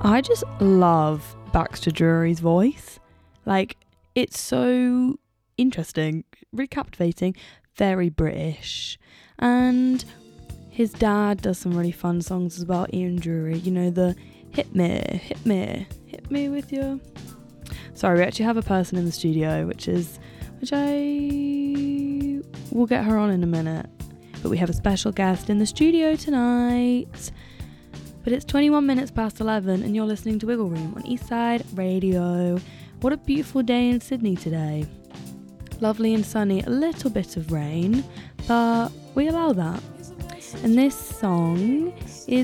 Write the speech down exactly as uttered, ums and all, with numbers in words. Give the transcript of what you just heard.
I just love Baxter Drury's voice. Like, it's so interesting, really captivating, very British. And his dad does some really fun songs as well, Ian Drury. You know, the hit me, hit me, hit me with your... Sorry, we actually have a person in the studio, which is... which I will get her on in a minute. But we have a special guest in the studio tonight. But it's twenty-one minutes past eleven and you're listening to Wiggle Room on Eastside Radio. What a beautiful day in Sydney today. Lovely and sunny, a little bit of rain, but we allow that. And this song is